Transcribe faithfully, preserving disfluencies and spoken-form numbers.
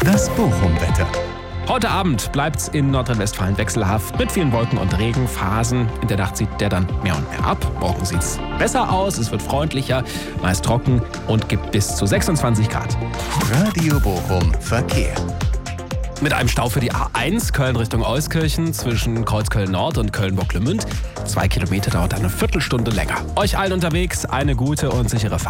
Das Bochum-Wetter. Heute Abend bleibt's in Nordrhein-Westfalen wechselhaft mit vielen Wolken- und Regenphasen. In der Nacht zieht der dann mehr und mehr ab. Morgen sieht's besser aus, es wird freundlicher, meist trocken und gibt bis zu sechsundzwanzig Grad. Radio Bochum Verkehr. Mit einem Stau für die A eins Köln Richtung Euskirchen zwischen Kreuzköln Nord und Köln-Bocklemünd. Zwei Kilometer dauert eine Viertelstunde länger. Euch allen unterwegs eine gute und sichere Fahrt.